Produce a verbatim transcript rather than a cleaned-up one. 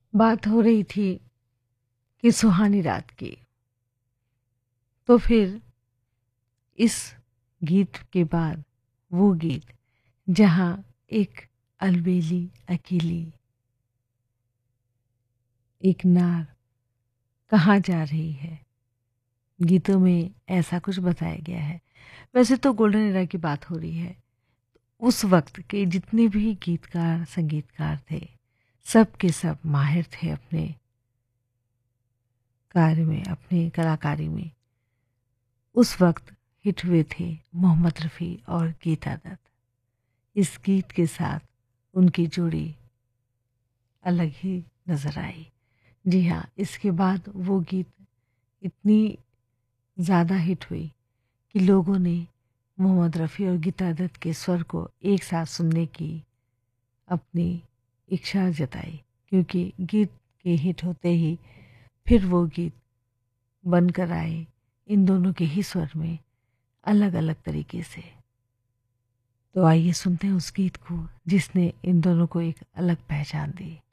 बात हो रही थी कि सुहानी रात की, तो फिर इस गीत के बाद वो गीत जहाँ एक अलबेली अकेली एक नार कहाँ जा रही है, गीतों में ऐसा कुछ बताया गया है। वैसे तो गोल्डन एरा की बात हो रही है। उस वक्त के जितने भी गीतकार संगीतकार थे, सब के सब माहिर थे अपने कार्य में, अपनी कलाकारी में। उस वक्त हिट हुए थे मोहम्मद रफ़ी और गीता दत्त। इस गीत के साथ उनकी जोड़ी अलग ही नजर आई। जी हाँ, इसके बाद वो गीत इतनी ज़्यादा हिट हुई कि लोगों ने मोहम्मद रफ़ी और गीता दत्त के स्वर को एक साथ सुनने की अपनी इच्छा जताई, क्योंकि गीत के हिट होते ही फिर वो गीत बनकर आए इन दोनों के ही स्वर में, अलग अलग तरीके से। तो आइए सुनते हैं उस गीत को जिसने इन दोनों को एक अलग पहचान दी।